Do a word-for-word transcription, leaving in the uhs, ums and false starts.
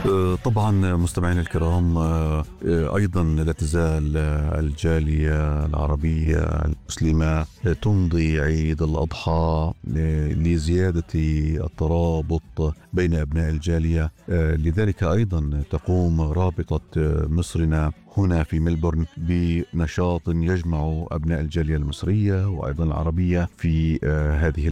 آه، طبعا مستمعينا الكرام، آه، آه، أيضا لا تزال آه، الجالية العربية المسلمة آه، تمضي عيد الأضحى آه، لزيادة الترابط بين أبناء الجالية. آه، لذلك أيضا تقوم رابطة آه، مصرنا هنا في ملبورن بنشاط يجمع أبناء الجالية المصرية وأيضا العربية في آه، هذه